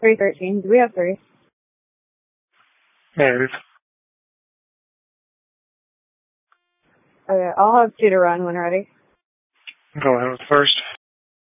313. Do we have 3? Negative. Okay, I'll have 2 to run when ready. Go ahead with first.